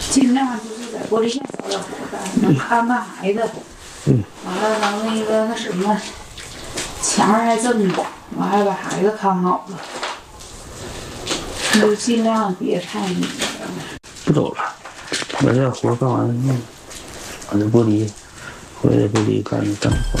尽量就是在玻璃线少点活干，能看孩子。完了能那什么，墙还正着，完还把孩子看好了，就尽量别太那个。 不走了，把这活干完了弄，把这玻璃，回来玻璃干活。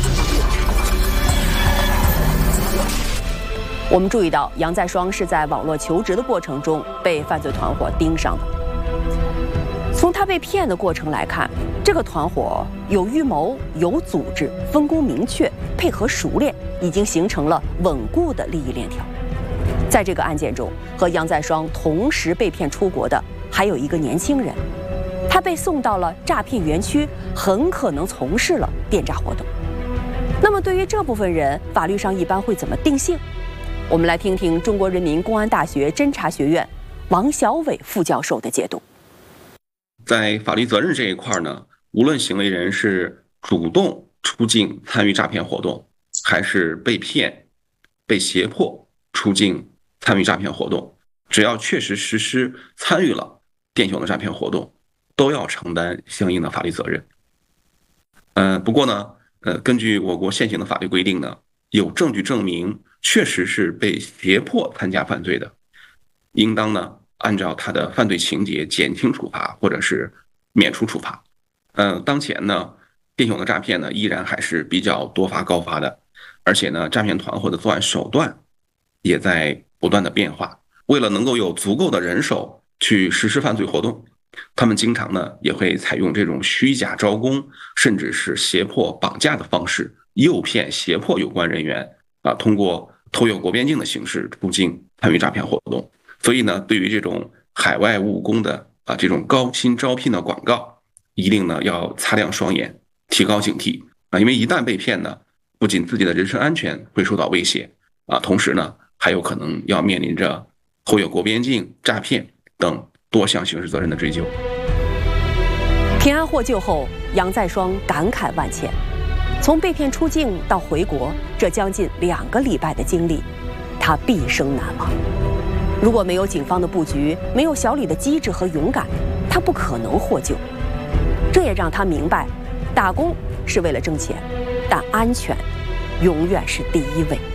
我们注意到，杨在双是在网络求职的过程中被犯罪团伙盯上的。从他被骗的过程来看，这个团伙有预谋、有组织、分工明确、配合熟练，已经形成了稳固的利益链条。在这个案件中，和杨在双同时被骗出国的还有一个年轻人，他被送到了诈骗园区，很可能从事了电诈活动。那么，对于这部分人，法律上一般会怎么定性？我们来听听中国人民公安大学侦查学院王小伟副教授的解读。 在法律责任这一块呢，无论行为人是主动出境参与诈骗活动，还是被骗、被胁迫出境参与诈骗活动，只要确实实施参与了电雄的诈骗活动，都要承担相应的法律责任。不过呢，根据我国现行的法律规定呢，有证据证明确实是被胁迫参加犯罪的，应当呢按照他的犯罪情节减轻处罚或者是免除处罚。当前呢，电雄的诈骗呢依然还是比较多发高发的，而且呢，诈骗团伙的作案手段也在不断的变化。为了能够有足够的人手去实施犯罪活动，他们经常呢也会采用这种虚假招工，甚至是胁迫绑架的方式，诱骗胁迫有关人员通过偷越国边境的形式出境参与诈骗活动。所以呢，对于这种海外务工的这种高薪招聘的广告，一定呢要擦亮双眼，提高警惕因为一旦被骗呢，不仅自己的人身安全会受到威胁同时呢，还有可能要面临着偷越国边境、诈骗等多项刑事责任的追究。 平安获救后，杨在双感慨万千。从被骗出境到回国，这将近2个礼拜的经历，他毕生难忘。如果没有警方的布局，没有小李的机智和勇敢，他不可能获救。这也让他明白，打工是为了挣钱，但安全永远是第一位。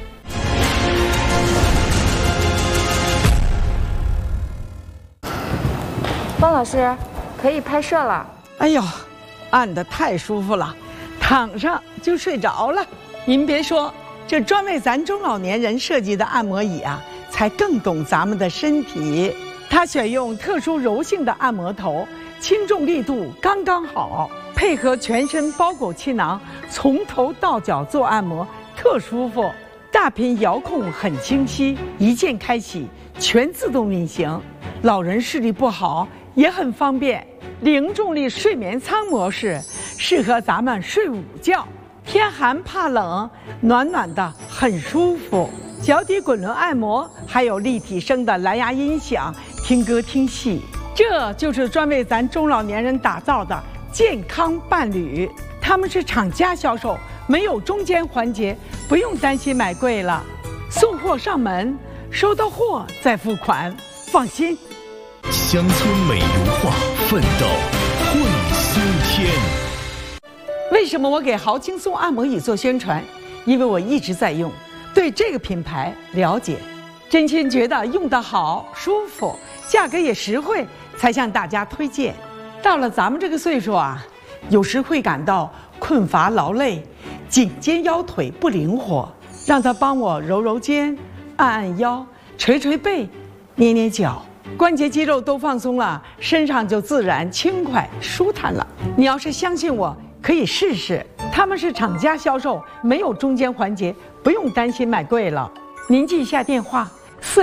方老师，可以拍摄了。 哎呦，按得太舒服了，躺上就睡着了。您别说，这专为咱中老年人设计的按摩椅才更懂咱们的身体。它选用特殊柔性的按摩头，轻重力度刚刚好，配合全身包裹气囊，从头到脚做按摩，特舒服。大屏遥控很清晰，一键开启，全自动运行。老人视力不好也很方便。零重力睡眠舱模式适合咱们睡午觉，天寒怕冷，暖暖的很舒服。脚底滚轮按摩，还有立体声的蓝牙音响，听歌听戏。这就是专为咱中老年人打造的健康伴侣。他们是厂家销售，没有中间环节，不用担心买贵了。送货上门，收到货再付款，放心。 乡村美如画，奋斗会苏天。 为什么我给豪轻松按摩椅做宣传？因为我一直在用，对这个品牌了解，真心觉得用得好、舒服，价格也实惠，才向大家推荐。到了咱们这个岁数有时会感到困乏劳累，颈肩腰腿不灵活，让他帮我揉揉肩、按按腰、捶捶背、捏捏脚，关节肌肉都放松了，身上就自然轻快舒坦了。你要是相信我，可以试试。他们是厂家销售，没有中间环节，不用担心买贵了。您记一下电话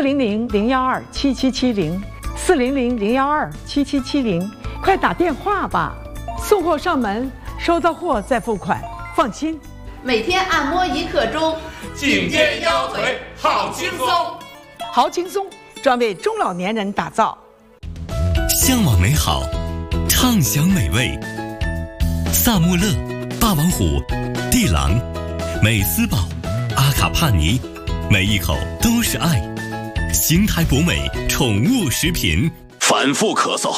：400-012-7770，400-012-7770，快打电话吧。送货上门，收到货再付款，放心。 每天按摩一刻钟， 颈肩腰腿好轻松。 好轻松，专为中老年人打造。 向往美好，畅享美味。萨穆勒、霸王虎、地狼、美斯宝、阿卡帕尼，每一口都是爱。邢台博美宠物食品。反复咳嗽